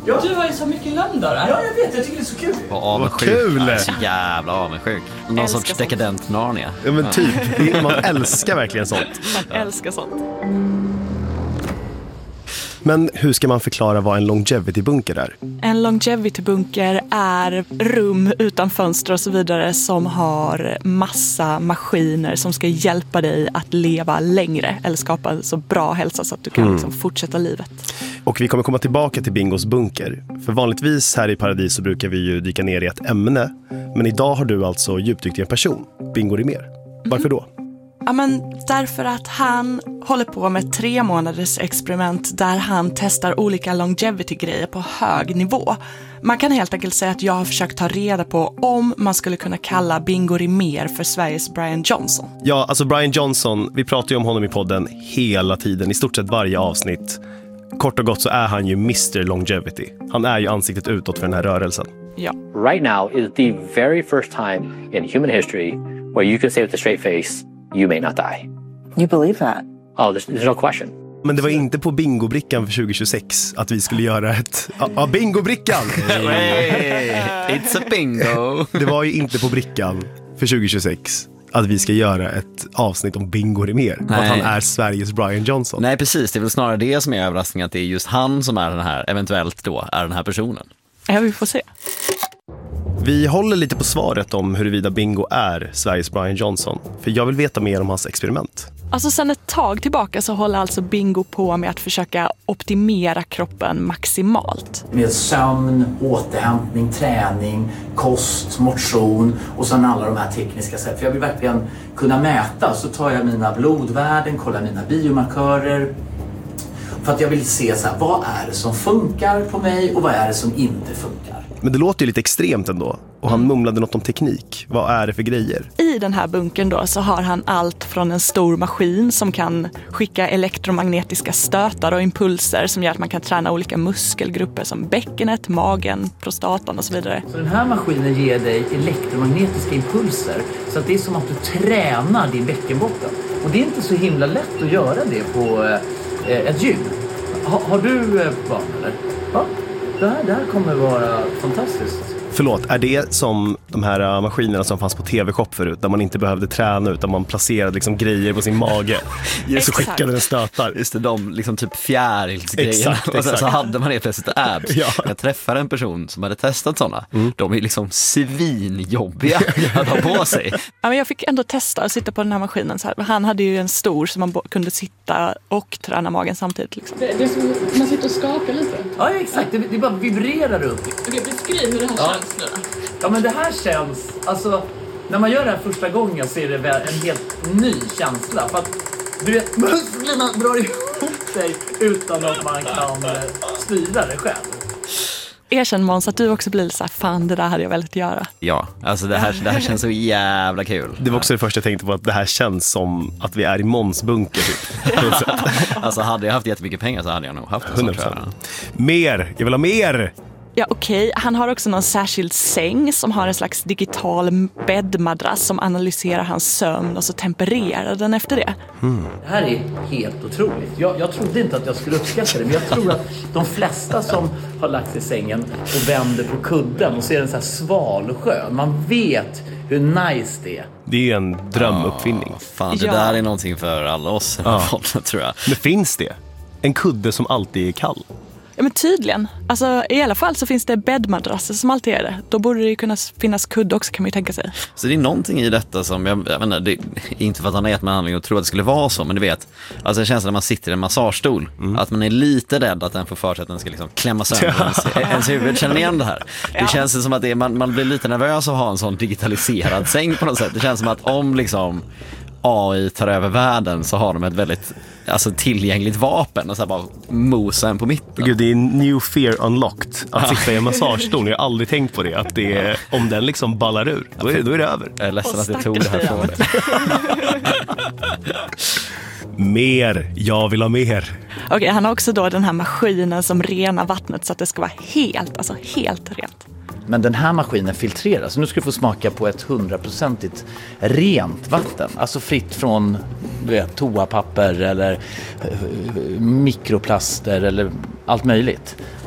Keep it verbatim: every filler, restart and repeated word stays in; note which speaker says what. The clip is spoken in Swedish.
Speaker 1: Ja. Du har ju så mycket lönn då. Ja, jag vet. Jag tycker det är så kul.
Speaker 2: Vad avundsjuk.
Speaker 3: Kul.
Speaker 2: Ja, så jävla avundsjuk. Någon
Speaker 4: Älskar
Speaker 2: sorts
Speaker 4: sånt.
Speaker 2: dekadent Narnia.
Speaker 3: Ja, men typ. Man älskar verkligen sånt.
Speaker 4: Man älskar sånt.
Speaker 3: Men hur ska man förklara vad en longevity-bunker är?
Speaker 4: En longevity-bunker är rum utan fönster och så vidare som har massa maskiner som ska hjälpa dig att leva längre eller skapa så bra hälsa så att du kan mm. liksom fortsätta livet.
Speaker 3: Och vi kommer komma tillbaka till Bingos bunker. För vanligtvis här i Paradis så brukar vi ju dyka ner i ett ämne. Men idag har du alltså djupdykt i en person, Bingo Rimér. Varför då?
Speaker 4: Ja, men därför att han håller på med tre månaders experiment där han testar olika longevity-grejer på hög nivå. Man kan helt enkelt säga att jag har försökt ta reda på om man skulle kunna kalla Bingo Rimér för Sveriges Brian Johnson.
Speaker 3: Ja, alltså Brian Johnson, vi pratar ju om honom i podden hela tiden, i stort sett varje avsnitt. Kort och gott så är han ju mister Longevity. Han är ju ansiktet utåt för den här rörelsen.
Speaker 4: Ja.
Speaker 5: Right now is the very first time in human history where you can say with a straight face, you may not die.
Speaker 6: You believe that?
Speaker 5: Oh, there's, there's no question.
Speaker 3: Men det var inte på bingobrickan för tjugo tjugosex att vi skulle göra ett... Ja, ah, bingobrickan!
Speaker 2: Hey, it's a bingo!
Speaker 3: Det var ju inte på brickan för tjugo tjugosex att vi ska göra ett avsnitt om Bingo Rimér. Och att han är Sveriges Brian Johnson.
Speaker 2: Nej, precis. Det är väl snarare det som är överraskningen, att det är just han som är den här, eventuellt då, är den här personen.
Speaker 4: Ja, vi får se.
Speaker 3: Vi håller lite på svaret om huruvida Bingo är Sveriges Brian Johnson. För jag vill veta mer om hans experiment.
Speaker 4: Alltså sen ett tag tillbaka så håller alltså Bingo på med att försöka optimera kroppen maximalt.
Speaker 1: Med sömn, återhämtning, träning, kost, motion och sen alla de här tekniska sätt. För jag vill verkligen kunna mäta, så tar jag mina blodvärden, kollar mina biomarkörer. För att jag vill se så här, vad är det som funkar på mig och vad är det som inte funkar.
Speaker 3: Men det låter ju lite extremt ändå. Och han mumlade något om teknik. Vad är det för grejer?
Speaker 4: I den här bunkern då så har han allt från en stor maskin som kan skicka elektromagnetiska stötar och impulser som gör att man kan träna olika muskelgrupper som bäckenet, magen, prostatan och så vidare.
Speaker 1: Så den här maskinen ger dig elektromagnetiska impulser så att det är som att du tränar din bäckenbotten. Och det är inte så himla lätt att göra det på eh, ett gym. Ha, har du eh, barn eller? Ja, det här, det här kommer vara fantastiskt.
Speaker 3: Förlåt, är det som de här maskinerna som fanns på T V-shop förut, där man inte behövde träna utan man placerade liksom grejer på sin mage så skickade den stötar?
Speaker 2: Just det, de liksom typ fjärilsgrejer.
Speaker 3: Exakt,
Speaker 2: och sen
Speaker 3: exakt.
Speaker 2: så hade man helt plötsligt abs.
Speaker 3: Ja.
Speaker 2: Jag träffade en person som hade testat sådana. Mm. De är liksom svinjobbiga att ha på sig.
Speaker 4: Ja, men jag fick ändå testa att sitta på den här maskinen. Så här. Han hade ju en stor så man kunde sitta och träna magen samtidigt. Liksom.
Speaker 7: Det, det är som man sitter och skakar lite.
Speaker 1: Ja, exakt. Det, det bara vibrerar upp.
Speaker 7: Okej, beskriv hur det här
Speaker 1: Ja.
Speaker 7: känns nu då.
Speaker 1: Ja, men det här känns... Alltså, när man gör det här första gången så är det väl en helt ny känsla. För att, du vet, musklerna drar ihop sig utan att man kan eh, styra det själv.
Speaker 4: Erkänn Måns att du också blir så här, fan det där hade jag velat göra.
Speaker 2: Ja, alltså det här, det här känns så jävla kul.
Speaker 3: Det var också det första jag tänkte på, att det här känns som att vi är i Måns bunker typ. På ett sätt.
Speaker 2: Alltså hade jag haft jättemycket pengar så hade jag nog haft en sån,
Speaker 3: hundra
Speaker 2: tror
Speaker 3: procent.
Speaker 2: jag.
Speaker 3: Mer, jag vill ha mer!
Speaker 4: Ja, okej. Han har också någon särskild säng som har en slags digital bäddmadrass som analyserar hans sömn och så tempererar den efter det.
Speaker 3: Mm.
Speaker 1: Det här är helt otroligt. Jag, jag trodde inte att jag skulle uppskatta det, men jag tror att de flesta som har lagt sig i sängen och vänder på kudden och ser en så här sval och skön, man vet hur nice det är.
Speaker 3: Det är en drömuppfinning.
Speaker 2: Oh, fan, det
Speaker 4: Ja.
Speaker 2: där är någonting för alla oss,
Speaker 3: Ja.
Speaker 2: tror jag.
Speaker 3: Men finns det? En kudde som alltid är kall?
Speaker 4: Ja, men tydligen. Alltså, i alla fall så finns det bäddmadrasser som alltid är det. Då borde det ju kunna finnas kudd också, kan man ju tänka sig.
Speaker 2: Så det är någonting i detta som, jag, jag menar, det är inte för att han har gett mig anledning att tro att det skulle vara så, men du vet, alltså det känns när man sitter i en massagestol, mm. att man är lite rädd att den får för sig att den ska liksom klämma sönder ens, ens huvud. Känner ni igen det här? Det
Speaker 4: Ja.
Speaker 2: känns som att det är, man, man blir lite nervös av att ha en sån digitaliserad säng på något sätt. Det känns som att om liksom A I tar över världen så har de ett väldigt alltså, tillgängligt vapen och så här bara mosa en på mitten.
Speaker 3: Gud, det är new fear unlocked att sitta i en massagestol. Jag har aldrig tänkt på det, att det är, om den liksom ballar ur, då är, då är det över.
Speaker 2: Jag är ledsen
Speaker 4: Och
Speaker 2: att jag tog det här från dig.
Speaker 3: Mer, jag vill ha mer.
Speaker 4: Okej, han har också då den här maskinen som renar vattnet så att det ska vara helt, alltså helt rent.
Speaker 1: Men den här maskinen filtrerar, så nu ska du få smaka på ett hundraprocentigt rent vatten. Alltså fritt från du vet, toapapper eller mikroplaster eller allt möjligt.